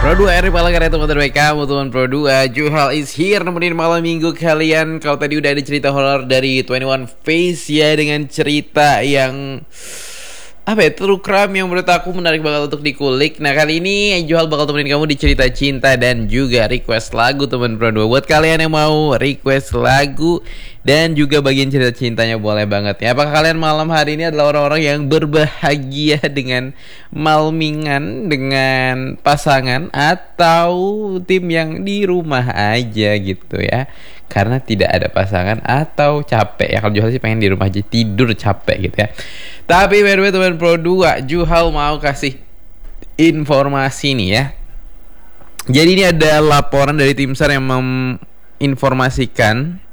Pro 2 Eri Palangkaraya teman terbaik kamu teman Pro 2. Juhal is here nemenin malam minggu kalian. Kalau tadi udah ada cerita horor dari 21 Face ya, dengan cerita yang true crime yang menurut aku menarik banget untuk dikulik. Nah kali ini Juhal bakal temenin kamu di cerita cinta dan juga request lagu teman Pro 2. Buat kalian yang mau request lagu dan juga bagian cerita cintanya boleh banget ya. Apakah kalian malam hari ini adalah orang-orang yang berbahagia dengan malmingan dengan pasangan, atau tim yang di rumah aja gitu ya, karena tidak ada pasangan atau capek ya? Kalau Juhal sih pengen di rumah aja tidur capek gitu ya. Tapi by the way teman Pro 2, Juhal mau kasih informasi nih ya. Jadi ini ada laporan dari tim SAR yang menginformasikan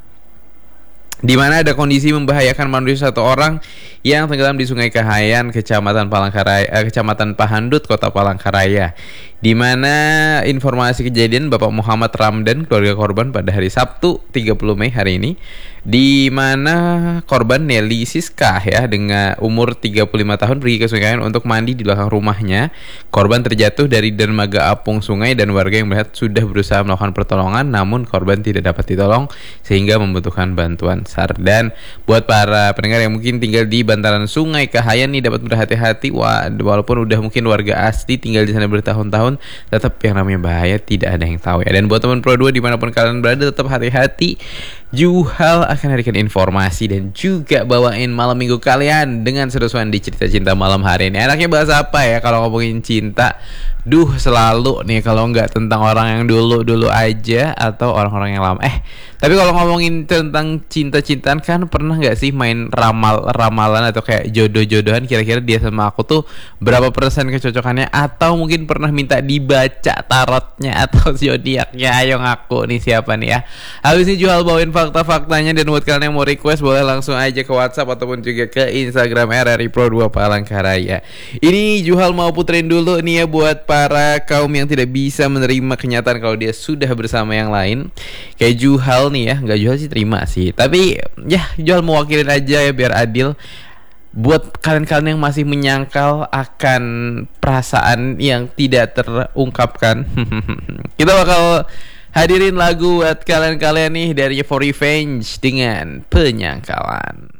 di mana ada kondisi membahayakan manusia satu orang yang tenggelam di Sungai Kahayan, Kecamatan Palangkaraya, Kecamatan Pahandut, Kota Palangkaraya. Di mana informasi kejadian Bapak Muhammad Ramdan, keluarga korban, pada hari Sabtu 30 Mei hari ini, di mana korban Nelly Siska ya, dengan umur 35 tahun pergi ke Sungai Kahayan untuk mandi di belakang rumahnya. Korban terjatuh dari dermaga apung sungai dan warga yang melihat sudah berusaha melakukan pertolongan, namun korban tidak dapat ditolong sehingga membutuhkan bantuan SAR. Dan buat para pendengar yang mungkin tinggal di bantaran Sungai Kahayan nih, dapat berhati-hati. Walaupun udah mungkin warga asli tinggal di sana bertahun-tahun, tetap yang namanya bahaya tidak ada yang tahu ya. Dan buat teman Pro 2 dimanapun kalian berada, tetap hati-hati. Juhal akan hadirkan informasi dan juga bawain malam minggu kalian dengan seru-seruan di cerita cinta malam hari ini. Enaknya bahas apa ya kalau ngomongin cinta? Selalu nih kalau nggak tentang orang yang dulu aja atau orang-orang yang lama. Tapi kalau ngomongin tentang cinta-cintaan, kan pernah nggak sih main ramalan atau kayak jodoh-jodohan, kira-kira dia sama aku tuh berapa persen kecocokannya, atau mungkin pernah minta dibaca tarotnya atau zodiaknya? Ayo ngaku nih siapa nih ya. Habis ini Juhal bawain fakta-faktanya, dan buat kalian yang mau request boleh langsung aja ke WhatsApp ataupun juga ke Instagram RRI Pro 2 Palangkaraya. Ini Juhal mau puterin dulu nih ya buat para kaum yang tidak bisa menerima kenyataan kalau dia sudah bersama yang lain. Kayak Juhal nih ya, nggak Juhal sih terima sih, tapi ya Juhal mewakilin aja ya biar adil. Buat kalian-kalian yang masih menyangkal akan perasaan yang tidak terungkapkan, kita bakal hadirin lagu buat kalian-kalian nih dari For Revenge dengan Penyangkalan.